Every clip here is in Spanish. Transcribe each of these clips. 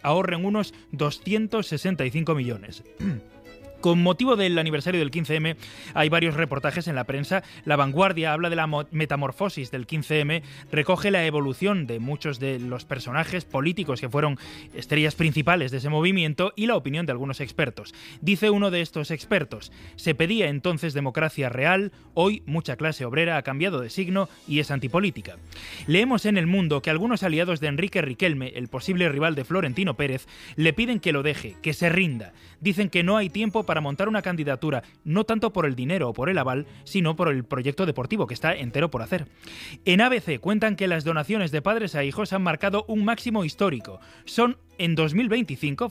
ahorren unos 265 millones. Con motivo del aniversario del 15M hay varios reportajes en la prensa. La Vanguardia habla de la metamorfosis del 15M, recoge la evolución de muchos de los personajes políticos que fueron estrellas principales de ese movimiento y la opinión de algunos expertos. Dice uno de estos expertos: se pedía entonces democracia real, hoy mucha clase obrera ha cambiado de signo y es antipolítica. Leemos en El Mundo que algunos aliados de Enrique Riquelme, el posible rival de Florentino Pérez, le piden que lo deje, que se rinda. Dicen que no hay tiempo para montar una candidatura, no tanto por el dinero o por el aval, sino por el proyecto deportivo que está entero por hacer. En ABC cuentan que las donaciones de padres a hijos han marcado un máximo histórico. Fueron en 2025,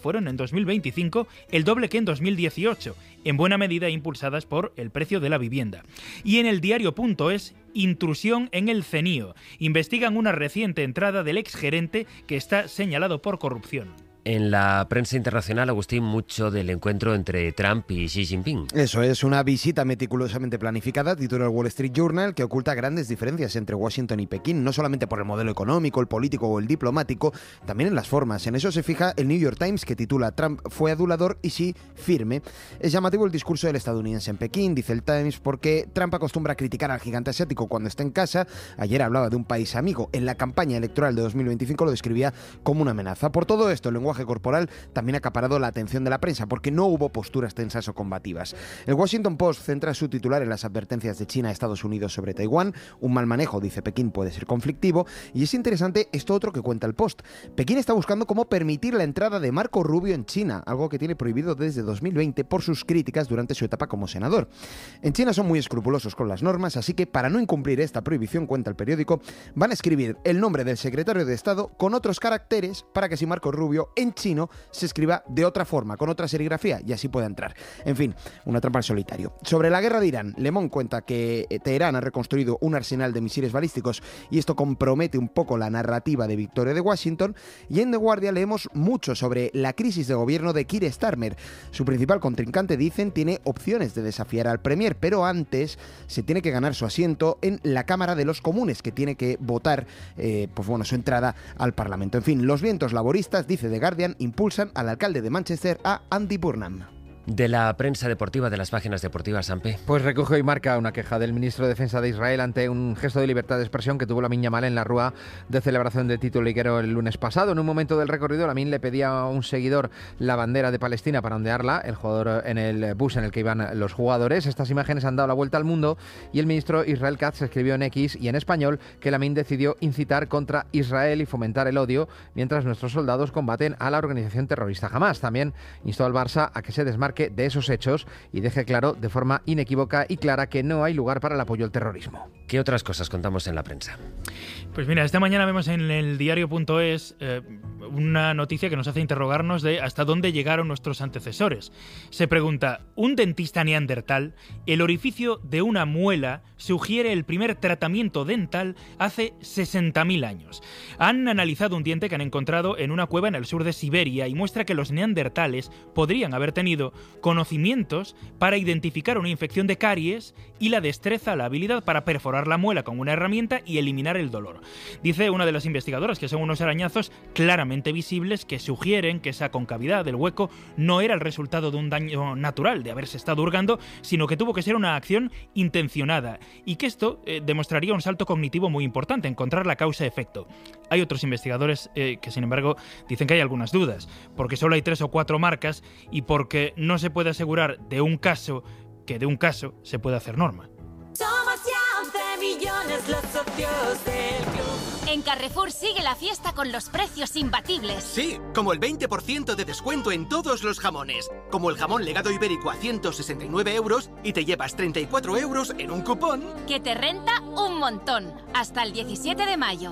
el doble que en 2018, en buena medida impulsadas por el precio de la vivienda. Y en el diario.es, intrusión en el CENIO. Investigan una reciente entrada del exgerente que está señalado por corrupción. En la prensa internacional, Agustín, mucho del encuentro entre Trump y Xi Jinping. Eso es, una visita meticulosamente planificada, titula el Wall Street Journal, que oculta grandes diferencias entre Washington y Pekín, no solamente por el modelo económico, el político o el diplomático, también en las formas. En eso se fija el New York Times, que titula Trump fue adulador y Xi firme. Es llamativo el discurso del estadounidense en Pekín, dice el Times, porque Trump acostumbra a criticar al gigante asiático cuando está en casa. Ayer hablaba de un país amigo. En la campaña electoral de 2025 lo describía como una amenaza. Por todo esto, el lenguaje corporal también ha acaparado la atención de la prensa, porque no hubo posturas tensas o combativas. El Washington Post centra su titular en las advertencias de China a Estados Unidos sobre Taiwán. Un mal manejo, dice Pekín, puede ser conflictivo. Y es interesante esto otro que cuenta el Post. Pekín está buscando cómo permitir la entrada de Marco Rubio en China, algo que tiene prohibido desde 2020 por sus críticas durante su etapa como senador. En China son muy escrupulosos con las normas, así que para no incumplir esta prohibición, cuenta el periódico, van a escribir el nombre del secretario de Estado con otros caracteres para que si Marco Rubio en chino se escriba de otra forma, con otra serigrafía, y así pueda entrar. En fin, una trampa al solitario. Sobre la guerra de Irán, Le Monde cuenta que Teherán ha reconstruido un arsenal de misiles balísticos y esto compromete un poco la narrativa de victoria de Washington. Y en The Guardian leemos mucho sobre la crisis de gobierno de Keir Starmer. Su principal contrincante, dicen, tiene opciones de desafiar al Premier, pero antes se tiene que ganar su asiento en la Cámara de los Comunes, que tiene que votar su entrada al Parlamento. En fin, los vientos laboristas, dice The Guardian, impulsan al alcalde de Manchester, a Andy Burnham. De la prensa deportiva, de las páginas deportivas, Sampe. Pues recoge y marca una queja del ministro de Defensa de Israel ante un gesto de libertad de expresión que tuvo Lamine Yamal en la rúa de celebración de título liguero el lunes pasado. En un momento del recorrido, Lamine le pedía a un seguidor la bandera de Palestina para ondearla, el jugador en el bus en el que iban los jugadores. Estas imágenes han dado la vuelta al mundo y el ministro Israel Katz escribió en X y en español que Lamine decidió incitar contra Israel y fomentar el odio mientras nuestros soldados combaten a la organización terrorista Hamás. También instó al Barça a que se desmarque de esos hechos y deje claro de forma inequívoca y clara que no hay lugar para el apoyo al terrorismo. ¿Qué otras cosas contamos en la prensa? Pues mira, esta mañana vemos en el diario.es una noticia que nos hace interrogarnos de hasta dónde llegaron nuestros antecesores. Se pregunta, ¿un dentista neandertal? El orificio de una muela sugiere el primer tratamiento dental hace 60.000 años. Han analizado un diente que han encontrado en una cueva en el sur de Siberia y muestra que los neandertales podrían haber tenido conocimientos para identificar una infección de caries y la destreza, la habilidad para perforar la muela con una herramienta y eliminar el dolor. Dice una de las investigadoras que son unos arañazos claramente visibles que sugieren que esa concavidad del hueco no era el resultado de un daño natural, de haberse estado hurgando, sino que tuvo que ser una acción intencionada y que esto demostraría un salto cognitivo muy importante, encontrar la causa-efecto. Hay otros investigadores que, sin embargo, dicen que hay algunas dudas, porque solo hay 3 o 4 marcas y porque no se puede asegurar de un caso que de un caso se puede hacer norma. Somos ya 11 millones los socios del club. En Carrefour sigue la fiesta con los precios imbatibles. Sí, como el 20% de descuento en todos los jamones. Como el jamón legado ibérico a 169 euros y te llevas 34 euros en un cupón. Que te renta un montón. Hasta el 17 de mayo.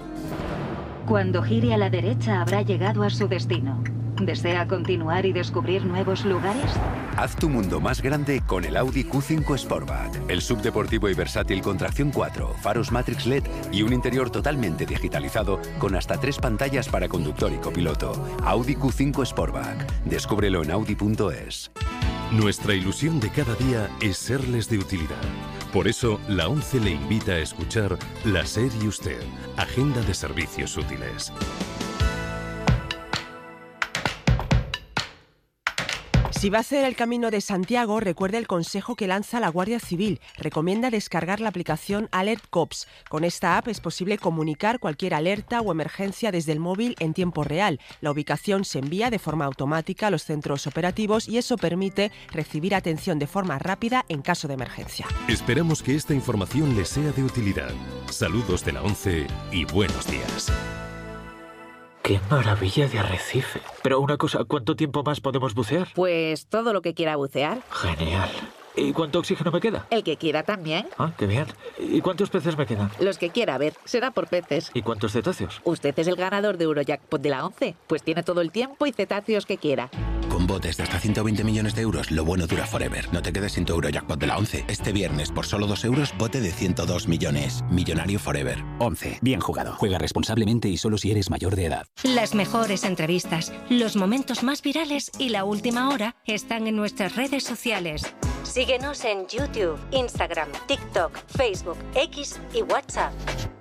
Cuando gire a la derecha habrá llegado a su destino. ¿Desea continuar y descubrir nuevos lugares? Haz tu mundo más grande con el Audi Q5 Sportback. El subdeportivo y versátil con tracción 4, faros Matrix LED y un interior totalmente digitalizado con hasta 3 pantallas para conductor y copiloto. Audi Q5 Sportback. Descúbrelo en Audi.es. Nuestra ilusión de cada día es serles de utilidad. Por eso, la ONCE le invita a escuchar La SER y Usted, Agenda de Servicios Útiles. Si va a hacer el Camino de Santiago, recuerde el consejo que lanza la Guardia Civil. Recomienda descargar la aplicación Alert Cops. Con esta app es posible comunicar cualquier alerta o emergencia desde el móvil en tiempo real. La ubicación se envía de forma automática a los centros operativos y eso permite recibir atención de forma rápida en caso de emergencia. Esperamos que esta información les sea de utilidad. Saludos de la ONCE y buenos días. ¡Qué maravilla de arrecife! Pero una cosa, ¿cuánto tiempo más podemos bucear? Pues todo lo que quiera bucear. Genial. ¿Y cuánto oxígeno me queda? El que quiera también. Ah, qué bien. ¿Y cuántos peces me quedan? Los que quiera, a ver, será por peces. ¿Y cuántos cetáceos? Usted es el ganador de Eurojackpot de la ONCE, pues tiene todo el tiempo y cetáceos que quiera. Con botes de hasta 120 millones de euros, lo bueno dura forever. No te quedes sin tu Eurojackpot de la ONCE. Este viernes, por solo 2 euros, bote de 102 millones. Millonario forever. ONCE. Bien jugado. Juega responsablemente y solo si eres mayor de edad. Las mejores entrevistas, los momentos más virales y la última hora están en nuestras redes sociales. Síguenos en YouTube, Instagram, TikTok, Facebook, X y WhatsApp.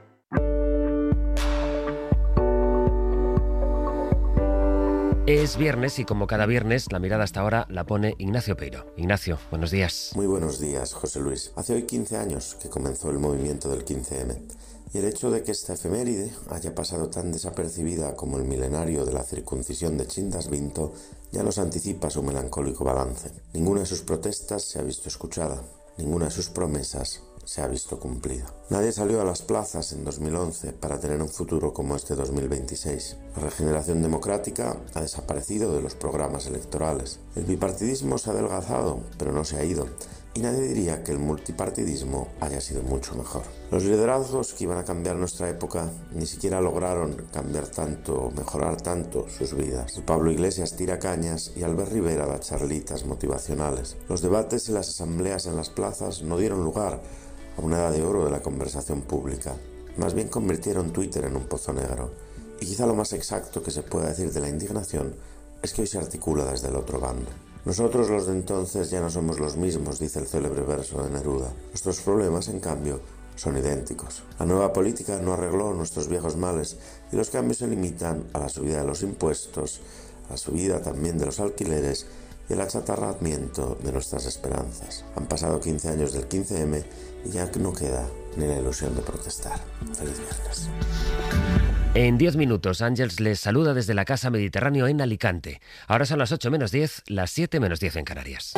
Es viernes y como cada viernes la mirada hasta ahora la pone Ignacio Peiro. Ignacio, buenos días. Muy buenos días, José Luis. Hace hoy 15 años que comenzó el movimiento del 15M. Y el hecho de que esta efeméride haya pasado tan desapercibida como el milenario de la circuncisión de Chindas Vinto ya nos anticipa su melancólico balance. Ninguna de sus protestas se ha visto escuchada, ninguna de sus promesas se ha visto cumplida. Nadie salió a las plazas en 2011 para tener un futuro como este 2026. La regeneración democrática ha desaparecido de los programas electorales. El bipartidismo se ha adelgazado, pero no se ha ido. Y nadie diría que el multipartidismo haya sido mucho mejor. Los liderazgos que iban a cambiar nuestra época ni siquiera lograron cambiar tanto o mejorar tanto sus vidas. Pablo Iglesias tira cañas y Albert Rivera da charlitas motivacionales. Los debates y las asambleas en las plazas no dieron lugar a una edad de oro de la conversación pública. Más bien convirtieron Twitter en un pozo negro. Y quizá lo más exacto que se pueda decir de la indignación es que hoy se articula desde el otro bando. Nosotros los de entonces ya no somos los mismos, dice el célebre verso de Neruda. Nuestros problemas, en cambio, son idénticos. La nueva política no arregló nuestros viejos males y los cambios se limitan a la subida de los impuestos, a la subida también de los alquileres y el achatarramiento de nuestras esperanzas. Han pasado 15 años del 15M y ya no queda ni la ilusión de protestar. Feliz viernes. En 10 minutos, Ángels les saluda desde la Casa Mediterráneo en Alicante. Ahora son las 8 menos 10, las 7 menos 10 en Canarias.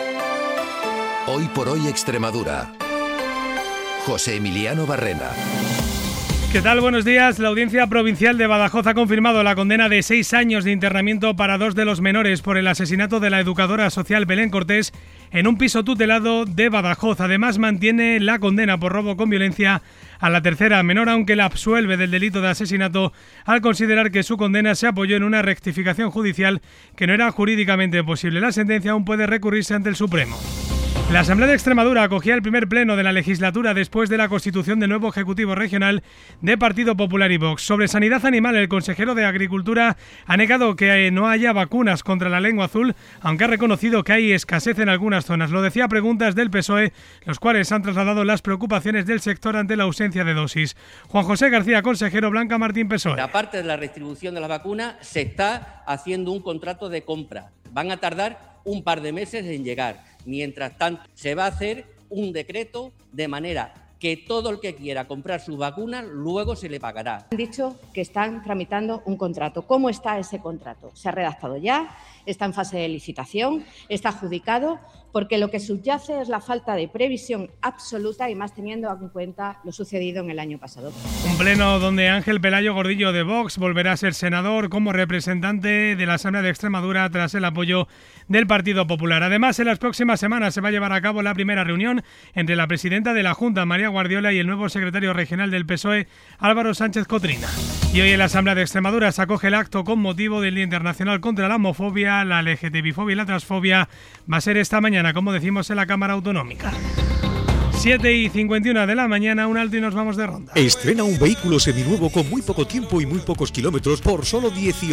Hoy por hoy Extremadura. José Emiliano Barrena. ¿Qué tal? Buenos días. La Audiencia Provincial de Badajoz ha confirmado la condena de 6 años de internamiento para 2 de los menores por el asesinato de la educadora social Belén Cortés en un piso tutelado de Badajoz. Además, mantiene la condena por robo con violencia a la tercera menor, aunque la absuelve del delito de asesinato al considerar que su condena se apoyó en una rectificación judicial que no era jurídicamente posible. La sentencia aún puede recurrirse ante el Supremo. La Asamblea de Extremadura acogía el primer pleno de la legislatura después de la constitución del nuevo Ejecutivo Regional de Partido Popular y Vox. Sobre sanidad animal, el consejero de Agricultura ha negado que no haya vacunas contra la lengua azul, aunque ha reconocido que hay escasez en algunas zonas. Lo decía a preguntas del PSOE, los cuales han trasladado las preocupaciones del sector ante la ausencia de dosis. Juan José García, consejero. Blanca Martín, PSOE. Aparte de la distribución de las vacunas, se está haciendo un contrato de compra. Van a tardar un par de meses en llegar. Mientras tanto, se va a hacer un decreto de manera que todo el que quiera comprar sus vacunas luego se le pagará. Han dicho que están tramitando un contrato. ¿Cómo está ese contrato? ¿Se ha redactado ya? ¿Está en fase de licitación? ¿Está adjudicado? Porque lo que subyace es la falta de previsión absoluta y más teniendo en cuenta lo sucedido en el año pasado. Un pleno donde Ángel Pelayo Gordillo de Vox volverá a ser senador como representante de la Asamblea de Extremadura tras el apoyo del Partido Popular. Además, en las próximas semanas se va a llevar a cabo la primera reunión entre la presidenta de la Junta, María Guardiola, y el nuevo secretario regional del PSOE, Álvaro Sánchez Cotrina. Y hoy en la Asamblea de Extremadura se acoge el acto con motivo del Día Internacional contra la Homofobia, la LGTBI-fobia y la transfobia. Va a ser esta mañana, como decimos, en la Cámara Autonómica. 7:51 de la mañana, un alto y nos vamos de ronda. Estrena un vehículo seminuevo con muy poco tiempo y muy pocos kilómetros por solo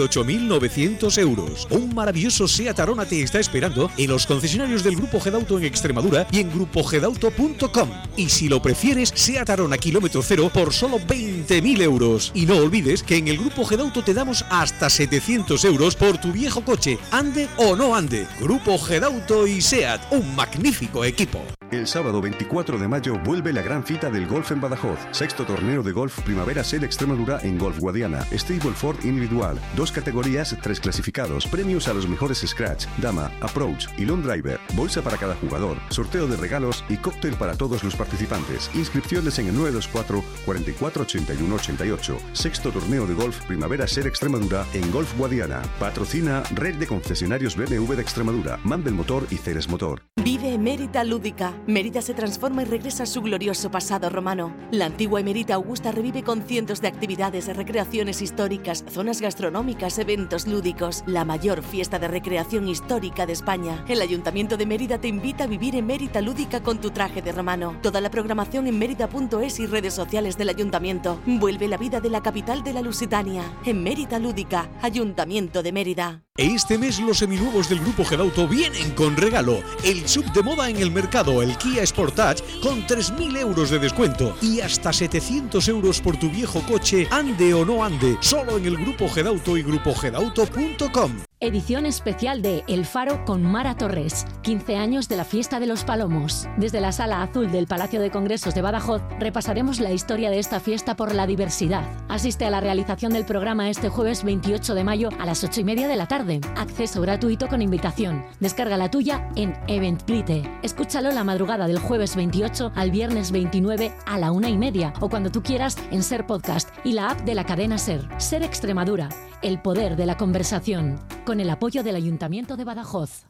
18.900 euros. Un maravilloso SEAT Arona te está esperando en los concesionarios del Grupo Gedauto en Extremadura y en grupogedauto.com. Y si lo prefieres, SEAT Arona kilómetro cero por solo 20.000 euros. Y no olvides que en el Grupo Gedauto te damos hasta 700 euros por tu viejo coche, ande o no ande. Grupo Gedauto y SEAT, un magnífico equipo. El sábado 24 de mayo vuelve la gran cita del golf en Badajoz. 6º torneo de golf Primavera Ser Extremadura en Golf Guadiana. Stableford individual. 2 categorías, 3 clasificados. Premios a los mejores scratch, dama, approach y long driver. Bolsa para cada jugador. Sorteo de regalos y cóctel para todos los participantes. Inscripciones en el 924 44 81 88. 6º torneo de golf Primavera Ser Extremadura en Golf Guadiana. Patrocina Red de Concesionarios BMW de Extremadura, Mandel Motor y Ceres Motor. Vive Emérita Lúdica. Mérida se transforma y regresa a su glorioso pasado romano. La antigua Emérita Augusta revive con cientos de actividades, recreaciones históricas, zonas gastronómicas, eventos lúdicos. La mayor fiesta de recreación histórica de España. El Ayuntamiento de Mérida te invita a vivir Emérita Lúdica con tu traje de romano. Toda la programación en mérida.es y redes sociales del Ayuntamiento. Vuelve la vida de la capital de la Lusitania. Emérita Lúdica, Ayuntamiento de Mérida. Este mes los seminuevos del Grupo Gedauto vienen con regalo. El sub de moda en el mercado, el Kia Sportage, con 3.000 euros de descuento y hasta 700 euros por tu viejo coche, ande o no ande, solo en el Grupo Gedauto y grupogedauto.com. Edición especial de El Faro con Mara Torres, 15 años de la Fiesta de los Palomos. Desde la Sala Azul del Palacio de Congresos de Badajoz repasaremos la historia de esta fiesta por la diversidad. Asiste a la realización del programa este jueves 28 de mayo a las 8:30 de la tarde. Acceso gratuito con invitación. Descarga la tuya en Eventbrite. Escúchalo la madrugada del jueves 28 al viernes 29 a la 1:30 o cuando tú quieras en Ser Podcast y la app de la cadena Ser. Ser Extremadura, el poder de la conversación. Con el apoyo del Ayuntamiento de Badajoz.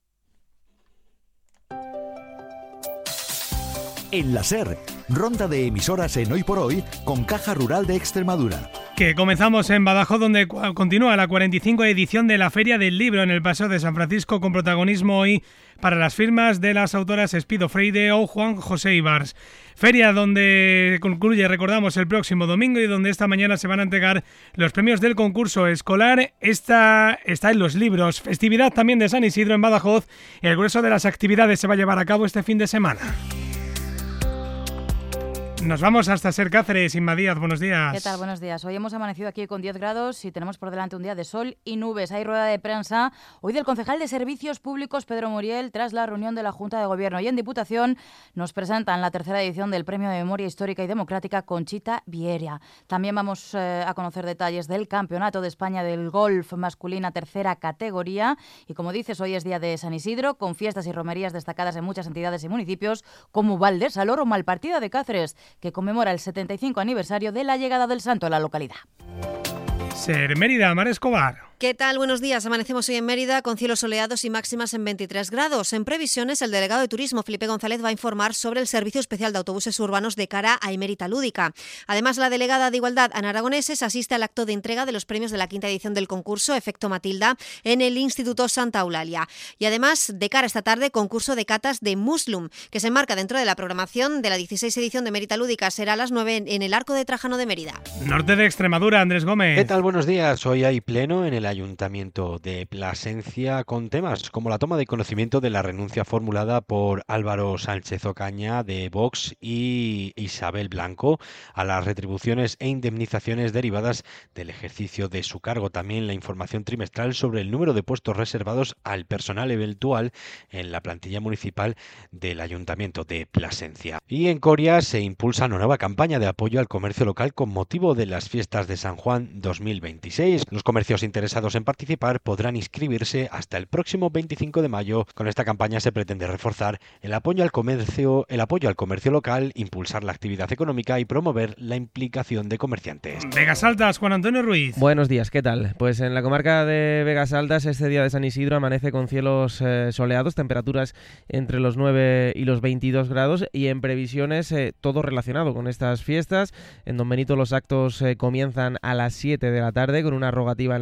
En la SER, ronda de emisoras en Hoy por Hoy con Caja Rural de Extremadura. Que comenzamos en Badajoz, donde continúa la 45 edición de la Feria del Libro en el Paseo de San Francisco, con protagonismo hoy para las firmas de las autoras Espido Freire o Juan José Ibars. Feria donde concluye, recordamos, el próximo domingo y donde esta mañana se van a entregar los premios del concurso escolar. Está en los libros. Festividad también de San Isidro en Badajoz. El grueso de las actividades se va a llevar a cabo este fin de semana. Nos vamos hasta Ser Cáceres. Inma Díaz, buenos días. ¿Qué tal? Buenos días. Hoy hemos amanecido aquí con 10 grados y tenemos por delante un día de sol y nubes. Hay rueda de prensa hoy del concejal de Servicios Públicos, Pedro Muriel, tras la reunión de la Junta de Gobierno. Y en Diputación nos presentan la tercera edición del Premio de Memoria Histórica y Democrática Conchita Vieria. También vamos a conocer detalles del Campeonato de España del Golf masculina tercera categoría. Y como dices, hoy es día de San Isidro, con fiestas y romerías destacadas en muchas entidades y municipios, como Valdesalor o Malpartida de Cáceres, que conmemora el 75 aniversario de la llegada del santo a la localidad. Ser Mérida, Mar Escobar. ¿Qué tal? Buenos días. Amanecemos hoy en Mérida con cielos soleados y máximas en 23 grados. En previsiones, el delegado de Turismo, Felipe González, va a informar sobre el servicio especial de autobuses urbanos de cara a Emérita Lúdica. Además, la delegada de Igualdad, Ana Aragoneses, asiste al acto de entrega de los premios de la quinta edición del concurso Efecto Matilda en el Instituto Santa Eulalia. Y además, de cara a esta tarde, concurso de catas de Muslum, que se enmarca dentro de la programación de la 16 edición de Emérita Lúdica. Será a las 9 en el Arco de Trajano de Mérida. Norte de Extremadura, Andrés Gómez. ¿Qué tal? Buenos días. Hoy hay pleno en el Ayuntamiento de Plasencia con temas como la toma de conocimiento de la renuncia formulada por Álvaro Sánchez Ocaña de Vox y Isabel Blanco a las retribuciones e indemnizaciones derivadas del ejercicio de su cargo. También la información trimestral sobre el número de puestos reservados al personal eventual en la plantilla municipal del Ayuntamiento de Plasencia. Y en Coria se impulsa una nueva campaña de apoyo al comercio local con motivo de las fiestas de San Juan 2026. Los comercios interesados en participar podrán inscribirse hasta el próximo 25 de mayo. Con esta campaña se pretende reforzar el apoyo al comercio local, impulsar la actividad económica y promover la implicación de comerciantes. Vegas Altas, Juan Antonio Ruiz. Buenos días, ¿qué tal? Pues en la comarca de Vegas Altas este día de San Isidro amanece con cielos soleados, temperaturas entre los 9 y los 22 grados y en previsiones todo relacionado con estas fiestas. En Don Benito los actos comienzan a las 7 de la tarde con una rogativa en la parroquia de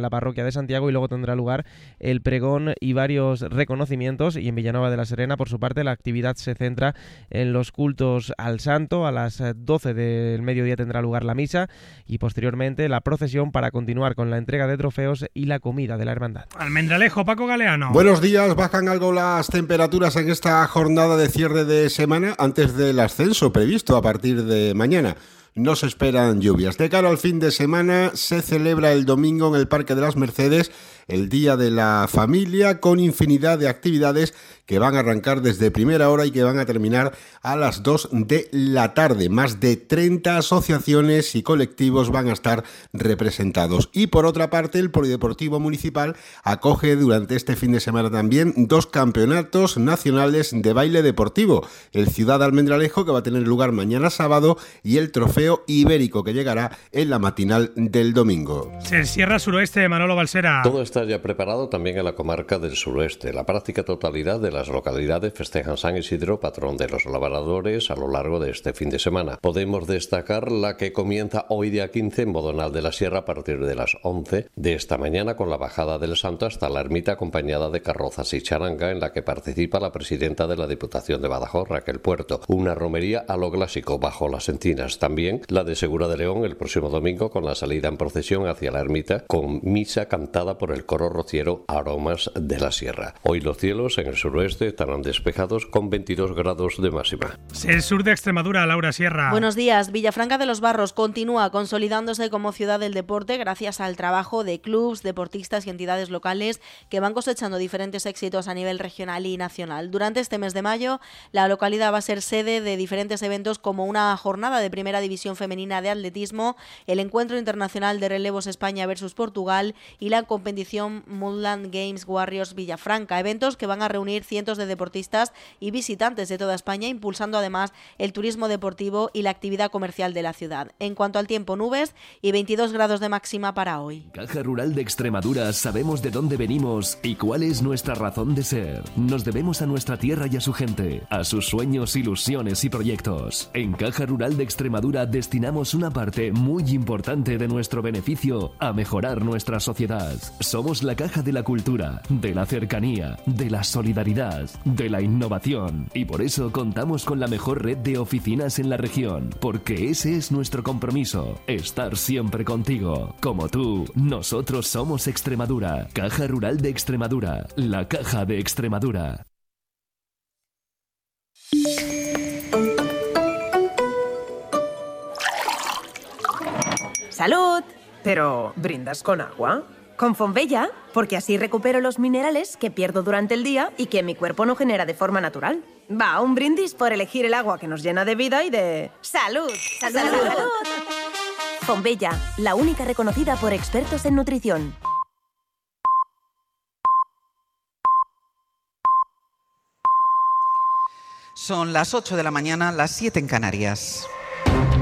de Santiago y luego tendrá lugar el pregón y varios reconocimientos. Y en Villanueva de la Serena, por su parte, la actividad se centra en los cultos al santo. A las 12 del mediodía tendrá lugar la misa y posteriormente la procesión para continuar con la entrega de trofeos y la comida de la hermandad. Almendralejo, Paco Galeano. Buenos días. Bajan algo las temperaturas en esta jornada de cierre de semana antes del ascenso previsto a partir de mañana. No se esperan lluvias. De cara al fin de semana se celebra el domingo en el Parque de las Mercedes el Día de la Familia, con infinidad de actividades que van a arrancar desde primera hora y que van a terminar a las 2 de la tarde. Más de 30 asociaciones y colectivos van a estar representados. Y por otra parte, el Polideportivo Municipal acoge durante este fin de semana también 2 campeonatos nacionales de baile deportivo. El Ciudad Almendralejo, que va a tener lugar mañana sábado, y el Trofeo Ibérico, que llegará en la matinal del domingo. El Sierra Suroeste, Manolo Balsera. Todo está ya preparado también en la comarca del suroeste. La práctica totalidad de las localidades festejan San Isidro, patrón de los labradores, a lo largo de este fin de semana. Podemos destacar la que comienza hoy día 15 en Bodonal de la Sierra a partir de las 11 de esta mañana, con la bajada del Santo hasta la ermita acompañada de carrozas y charanga, en la que participa la presidenta de la Diputación de Badajoz, Raquel Puerto. Una romería a lo clásico bajo las encinas. También la de Segura de León el próximo domingo, con la salida en procesión hacia la ermita, con misa cantada por el coro rociero Aromas de la Sierra. Hoy los cielos en el suroeste estarán despejados con 22 grados de máxima. El sur de Extremadura, Laura Sierra. Buenos días. Villafranca de los Barros continúa consolidándose como ciudad del deporte gracias al trabajo de clubs, deportistas y entidades locales que van cosechando diferentes éxitos a nivel regional y nacional. Durante este mes de mayo, la localidad va a ser sede de diferentes eventos como una jornada de primera división femenina de atletismo, el encuentro internacional de relevos España versus Portugal y la competición Moonland Games Warriors Villafranca, eventos que van a reunir cientos de deportistas y visitantes de toda España, impulsando además el turismo deportivo y la actividad comercial de la ciudad. En cuanto al tiempo, nubes y 22 grados de máxima para hoy. Caja Rural de Extremadura sabemos de dónde venimos y cuál es nuestra razón de ser. Nos debemos a nuestra tierra y a su gente, a sus sueños, ilusiones y proyectos. En Caja Rural de Extremadura destinamos una parte muy importante de nuestro beneficio a mejorar nuestra sociedad. Somos la caja de la cultura, de la cercanía, de la solidaridad, de la innovación, y por eso contamos con la mejor red de oficinas en la región, porque ese es nuestro compromiso, estar siempre contigo. Como tú, nosotros somos Extremadura. Caja Rural de Extremadura, la caja de Extremadura. ¡Salud! Pero, ¿brindas con agua? Con Fonbella, porque así recupero los minerales que pierdo durante el día y que mi cuerpo no genera de forma natural. Va, un brindis por elegir el agua que nos llena de vida y de... ¡Salud! ¡Salud! ¡Salud! Fonbella, la única reconocida por expertos en nutrición. Son las 8 de la mañana, las 7 en Canarias.